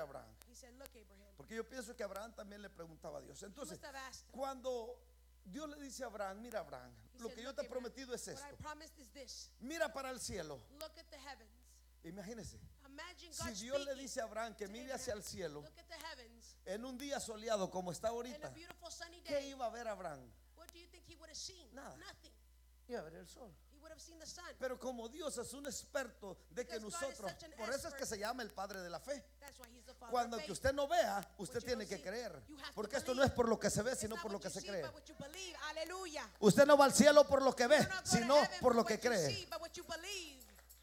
Abraham. He said, look, Abraham. Porque yo pienso que Abraham también le preguntaba a Dios. He Entonces, must have asked him. cuando Dios le dice a Abraham, mira Abraham, He lo said, que yo look, te he Abraham, prometido es what I esto. promised is this. Mira para el cielo. Look at the heavens. Imagínese, Imagine si God Dios le speaking dice a Abraham que to mire Abraham, hacia el cielo look at the heavens en un día soleado como está in a ahorita, beautiful sunny ¿qué day. iba a ver Abraham? What do you think he would have seen? Nada. Nothing. Iba a ver el sol. He would have seen the sun. Pero como Dios es un experto de que Because God is nosotros, such an por eso es que expert. se llama el Padre de la fe. That's why he's the father Cuando of que faith. usted no vea, usted What you tiene don't que see, creer. you have to Porque esto no believe. es por lo que se ve, It's sino not por lo what que you se see, cree. but what you believe. Hallelujah. Usted no va al cielo por lo que ve, You're not going to sino heaven por lo for que what you cree. see, but what you believe.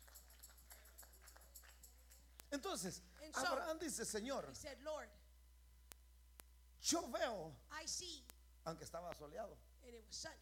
Entonces, And so, Abraham dice, Señor, He said, Lord, yo veo, I see, aunque estaba soleado, and it was sunny.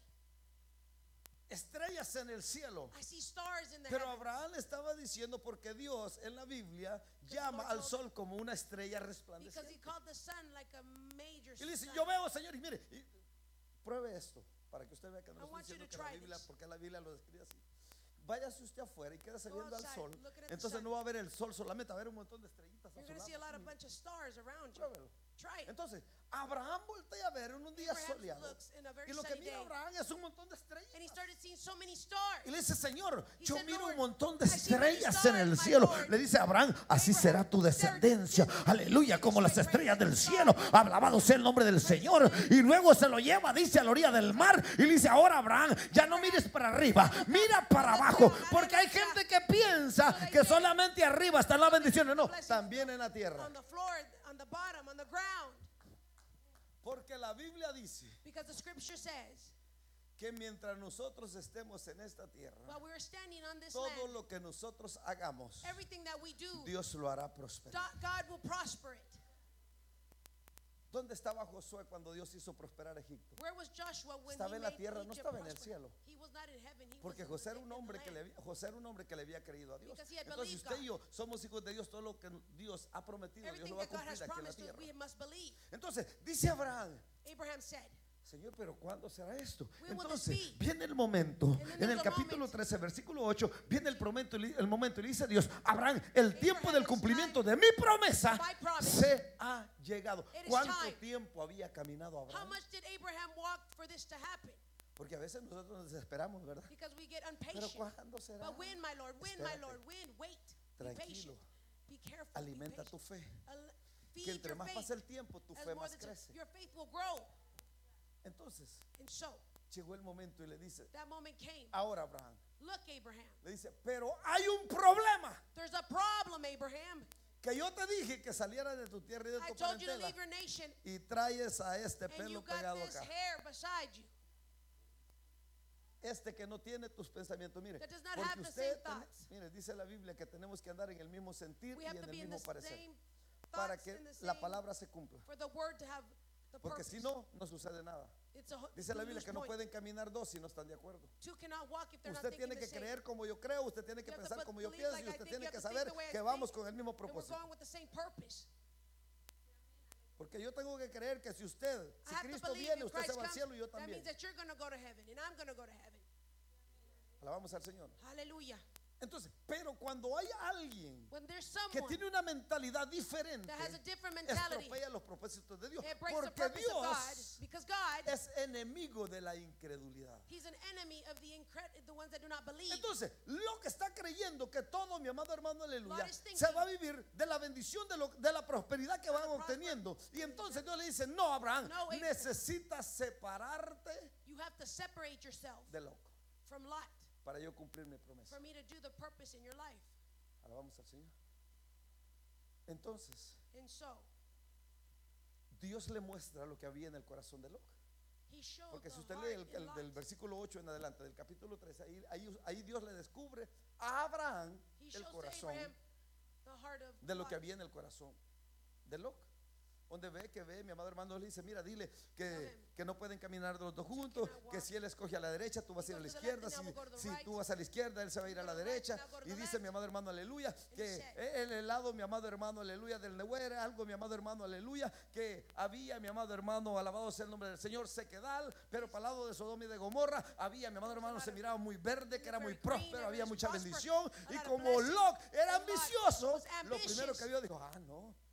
estrellas en el cielo. I see stars in the Pero heavens. Abraham estaba diciendo porque Dios en la Biblia llama al sol como una estrella Because he resplandeciente. called the sun like a major Y le dice, sun. yo veo, Señor, y mire, y pruebe esto para que usted vea que no I estoy want you diciendo to que la try Biblia, this. porque la Biblia lo describe así. Váyase usted afuera y quédese Go viendo al outside, sol. looking at the Entonces sun. no va a ver el sol solamente, va a ver un montón de estrellitas a You're su going to see a lado. lot of bunch of stars around you. Pruébelo. Try it. Entonces, Abraham voltea a ver en un día Abraham soleado. looks in a very Y lo que sunny mira day. Abraham es un montón de And he estrellas. started seeing so many stars. Y le dice, Señor, He yo said, miro Lord, un montón de I see many estrellas en el stars, my cielo. Lord. Le dice a Abraham, así Abraham, será tu their descendencia. descendants Aleluya, will como be las great, estrellas great del as the cielo. stars. Alabado sea el nombre del Señor. Y luego se lo lleva, dice, a la orilla del mar. Y le dice, ahora Abraham, ya no mires para arriba, mira para abajo. Porque hay gente que piensa que solamente arriba están las bendiciones. No, también en la tierra. On the floor, on the bottom, on the ground. Porque la Biblia dice Because the scripture says, que mientras nosotros estemos en esta tierra, while we're standing on this todo land, lo que nosotros hagamos, everything that we do, Dios lo hará prosperar. God will prosper it. ¿Dónde estaba Josué cuando Dios hizo prosperar a Egipto? Where was Joshua when Estaba he en la made tierra, no Egypt estaba en el prosper? cielo. He was not in heaven, he Porque was José era in un the hombre que land. José era un hombre que le había creído a Dios. Because he had Entonces believed usted y God. yo somos hijos de Dios. Todo lo que Dios ha prometido, Dios Everything lo va a that God cumplir has aquí en la promised us, tierra. we must believe. Entonces dice Abraham, Abraham said, Señor, pero ¿cuándo será esto? When will this Entonces be? viene el momento, And then en there's el a capítulo moment. 13, versículo 8, viene el momento y le dice Dios, Abraham, el tiempo Abraham, del it's cumplimiento time. de mi promesa My promise. se ha llegado. It is ¿Cuánto time. tiempo había caminado how Abraham? much did Abraham walk for this to happen? Porque a veces nosotros nos desesperamos, ¿verdad? Because we get Pero impatient. ¿cuándo será? But when, my Lord, when, my Espérate. Lord, when, wait, be Tranquilo. patient, be careful, Alimenta be tu patient. fe. Feed Que entre your más faith. pasa el tiempo, tu As fe more más the time, crece. your faith will grow. Entonces And so, llegó el momento y le dice, that moment came. ahora Abraham, Look, Abraham, le dice, pero hay un problema. there's a problem, Abraham. Que yo te dije que salieras de tu tierra y de I tu told you to parentela leave your nation, y traes a este and you pelo got pegado this acá. hair beside you. Este que no tiene tus pensamientos, mire, That does not porque have the usted, same thoughts. mire, dice la Biblia que tenemos que andar en el mismo sentir We y have en to el be in mismo the parecer same para thoughts que and the la same, palabra se cumpla. for the word to have the Porque purpose. si no, no sucede nada. It's a Dice la Biblia lose que no point. pueden caminar dos si no están de acuerdo. Two cannot walk if they're not Usted thinking tiene the que same. creer como yo creo, usted tiene que You have to pensar como yo believe pienso like y I usted think, tiene you que have to think saber the way I que think, vamos con el mismo And we're propósito. going with the same purpose. Porque yo tengo que creer que si usted, I si have to Cristo believe viene, if usted se Christ va al comes, cielo y yo that también. means that you're going to go to heaven and I'm going to go to heaven. Alabamos al Señor. Hallelujah. Entonces, pero cuando hay alguien When there's que someone tiene una mentalidad diferente, that has a different mentality, estropea los propósitos de Dios. it breaks the Porque purpose of God. Dios Because God, es enemigo de la incredulidad. He's an enemy of the ones that do not believe. Entonces, lo que está creyendo que todo, mi amado hermano, aleluya, Lord is thinking se va a vivir de la bendición de la prosperidad que van the obteniendo. Y entonces Dios le dice, no, Abraham, No, Abraham. necesitas separarte You have to separate yourself de Lot from Lot para yo cumplir mi promesa. for me to do the purpose in your life. Alabamos al Señor. Entonces, And so, Dios le muestra lo que había en el corazón de Lot. He showed Porque the si usted heart lee in Lot. del versículo 8 en adelante, del capítulo 13, ahí Dios le descubre a Abraham He el shows to corazón Abraham the heart of de lo que Lot. había en el corazón de Lot. Donde ve, mi amado hermano le dice, mira, dile que no pueden caminar los dos juntos, que si él escoge a la derecha, tú vas a ir a la izquierda, si tú vas a la izquierda, él se va a ir a la derecha. Y dice mi amado hermano, aleluya, que en el lado, mi amado hermano, aleluya, del Nehuer, algo, mi amado hermano, aleluya, que había, mi amado hermano, alabado sea el nombre del Señor, sequedal, pero para el lado de Sodoma y de Gomorra, había, mi amado hermano, se miraba muy verde, que era muy próspero, había mucha bendición. Y como Lot era ambicioso, lo primero que vio, dijo, no.